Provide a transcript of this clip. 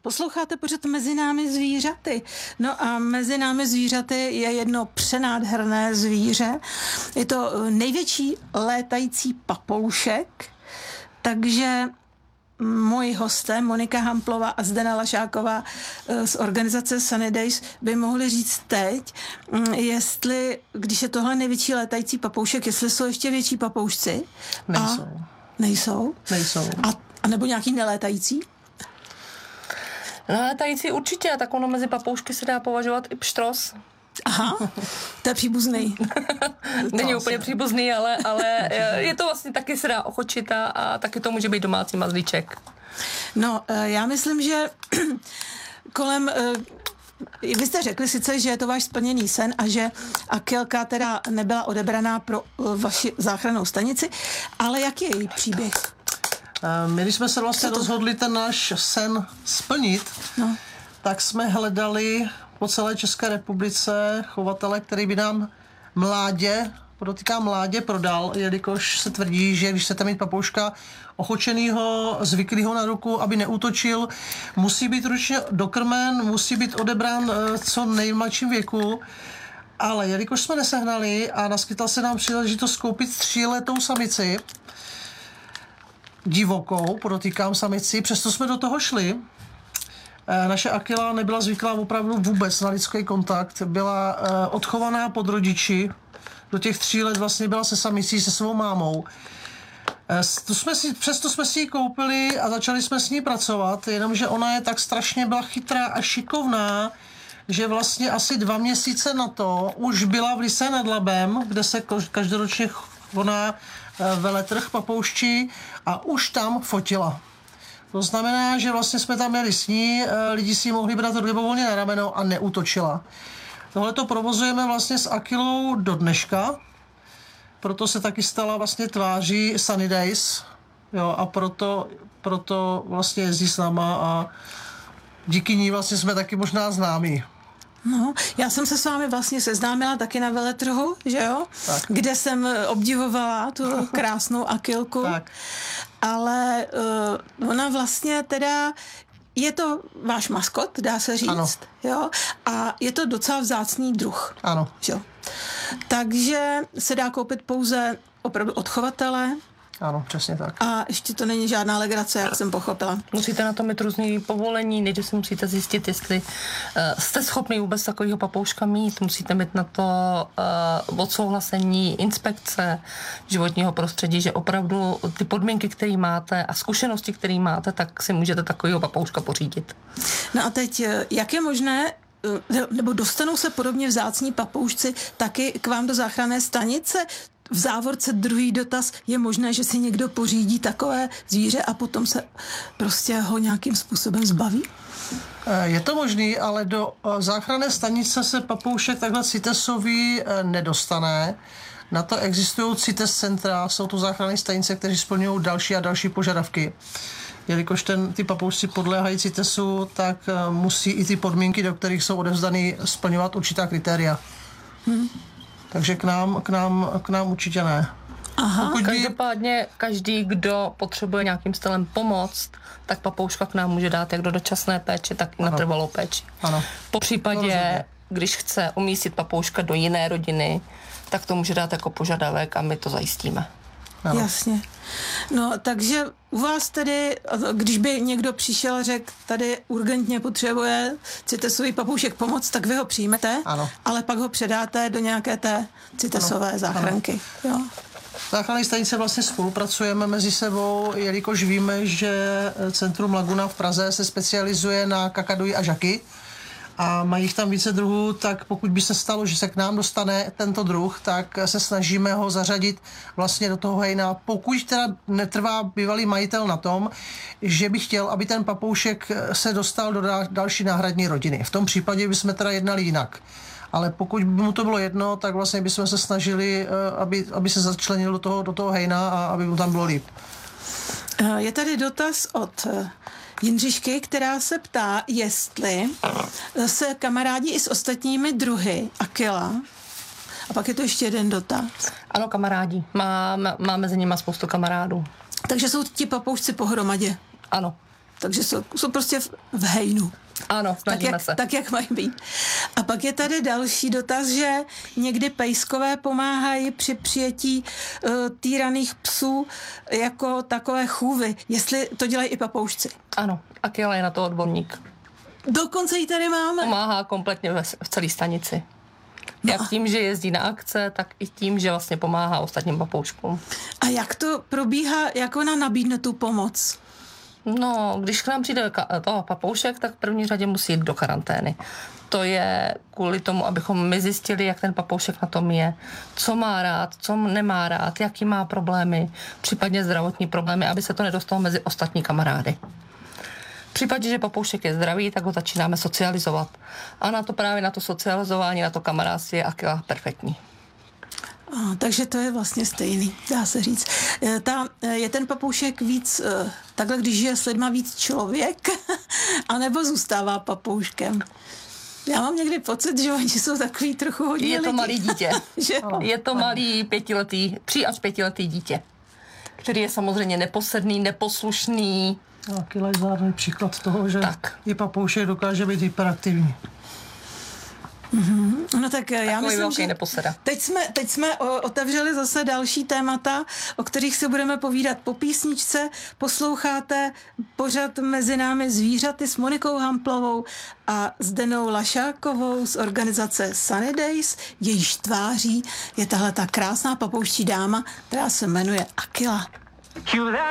Posloucháte pořád Mezi námi zvířaty. No a mezi námi zvířaty je jedno přenádherné zvíře. Je to největší létající papoušek, takže moji hosté, Monika Hamplová a Zdena Lašáková z organizace Sunny Days by mohli říct teď, jestli, když je tohle největší létající papoušek, jestli jsou ještě větší papoušci. Nejsou? Nejsou. A nebo nějaký nelétající? Létající určitě, a tak ono mezi papoušky se dá považovat i pštros. Aha, to je příbuzný. Není úplně příbuzný, ale je to vlastně taky se dá ochočit a taky to může být domácí mazlíček. No, já myslím, že kolem... Vy jste řekli sice, že je to váš splněný sen a že Akilka teda nebyla odebraná pro vaši záchrannou stanici, ale jaký je její příběh? My, když jsme se vlastně rozhodli ten náš sen splnit, tak jsme hledali po celé České republice chovatele, který by nám mládě prodal, jelikož se tvrdí, že když chcete mít papouška ochočenýho, zvyklýho na ruku, aby neútočil, musí být ručně dokrmen, musí být odebrán co nejmladším věku. Ale jelikož jsme nesehnali a naskytla se nám příležitost koupit 3letou samici, divokou, podotýkám samici, přesto jsme do toho šli. Naše Akila nebyla zvyklá opravdu vůbec na lidský kontakt, byla odchovaná pod rodiči, do těch 3 let vlastně byla se samicí, se svou mámou. Přesto jsme si ji koupili a začali jsme s ní pracovat, jenomže ona je tak strašně byla chytrá a šikovná, že vlastně asi 2 měsíce na to už byla v Lysé nad Labem, kde se každoročně koná veletrh papouščí a už tam fotila. To znamená, že vlastně jsme tam jeli s ní, lidi si ji mohli brát libovolně na rameno a neútočila. Tohle to provozujeme vlastně s Akilou do dneška, proto se taky stala vlastně tváří Sunny Days, jo, a proto vlastně jezdí s náma a díky ní vlastně jsme taky možná známí. No, já jsem se s vámi vlastně seznámila taky na veletrhu, že jo? Tak. Kde jsem obdivovala tu krásnou Akilku. Tak. Ale ona vlastně teda, je to váš maskot, dá se říct, ano. Jo? A je to docela vzácný druh. Ano. Jo? Takže se dá koupit pouze opravdu od chovatele. Ano, přesně tak. A ještě to není žádná legrace, jak jsem pochopila. Musíte na to mít různý povolení, nejdřív si musíte zjistit, jestli jste schopný vůbec takového papouška mít, musíte mít na to odsouhlasení inspekce životního prostředí, že opravdu ty podmínky, které máte a zkušenosti, které máte, tak si můžete takového papouška pořídit. No a teď, jak je možné, nebo dostanou se podobně vzácní papoušci taky k vám do záchranné stanice? V závorce druhý dotaz, je možné, že si někdo pořídí takové zvíře a potom se prostě ho nějakým způsobem zbaví? Je to možný, ale do záchranné stanice se papoušek takhle CITESový nedostane. Na to existují CITES centra, jsou to záchranné stanice, které splňují další a další požadavky. Jelikož ty papoušci podléhají CITESu, tak musí i ty podmínky, do kterých jsou odevzdaný, splňovat určitá kritéria. Takže k nám určitě ne. Aha. Každopádně každý, kdo potřebuje nějakým stylem pomoct, tak papouška k nám může dát jak do dočasné péče, tak i na trvalou péči. Ano. Po případě, když chce umístit papouška do jiné rodiny, tak to může dát jako požadavek a my to zajistíme. Ano. Jasně. No, takže u vás tedy, když by někdo přišel a řekl, tady urgentně potřebuje CITESový papoušek pomoc, tak vy ho přijmete, ano. Ale pak ho předáte do nějaké té CITESové záchranky. Jo? Záchranné stanice vlastně spolupracujeme mezi sebou, jelikož víme, že Centrum Laguna v Praze se specializuje na kakaduji a žaky a mají jich tam více druhů, tak pokud by se stalo, že se k nám dostane tento druh, tak se snažíme ho zařadit vlastně do toho hejna, pokud teda netrvá bývalý majitel na tom, že by chtěl, aby ten papoušek se dostal do další náhradní rodiny. V tom případě bychom teda jednali jinak. Ale pokud by mu to bylo jedno, tak vlastně bychom se snažili, aby se začlenil do toho hejna a aby mu tam bylo líp. Je tady dotaz od Jindřišky, která se ptá, jestli se kamarádí i s ostatními druhy Akila. A pak je to ještě jeden dotaz. Ano, kamarádi. Máme mezi nimi spoustu kamarádů. Takže jsou ti papoušci pohromadě. Ano. takže jsou prostě v hejnu. Ano, snažíme se. Tak, jak mají být. A pak je tady další dotaz, že někdy pejskové pomáhají při přijetí týraných psů jako takové chůvy. Jestli to dělají i papoušci. Ano, Akila je na to odborník. Dokonce ji tady máme. Pomáhá kompletně v celé stanici. Jak tím, že jezdí na akce, tak i tím, že vlastně pomáhá ostatním papouškům. A jak to probíhá, jak ona nabídne tu pomoc? No, když k nám přijde toho papoušek, tak v první řadě musí jít do karantény. To je kvůli tomu, abychom my zjistili, jak ten papoušek na tom je, co má rád, co nemá rád, jaký má problémy, případně zdravotní problémy, aby se to nedostalo mezi ostatní kamarády. V případě, že papoušek je zdravý, tak ho začínáme socializovat. A na to socializování, na to kamarádství je Akila perfektní. Takže to je vlastně stejný, dá se říct. Je ten papoušek víc, takhle když žije s lidma víc člověk, anebo zůstává papouškem? Já mám někdy pocit, že oni jsou takový trochu hodně Je to lidi. malý dítě. Že? Je to malý 3 až 5letý dítě, který je samozřejmě neposedný, neposlušný. Akila je zároveň příklad toho, že i papoušek dokáže být hyperaktivní. No tak já myslím, že teď jsme otevřeli zase další témata, o kterých se budeme povídat po písničce. Posloucháte pořad Mezi námi zvířaty s Monikou Hamplovou a Zdenou Lašákovou z organizace Sunny Days. Jejíž tváří je tahle ta krásná papouští dáma, která se jmenuje Akila.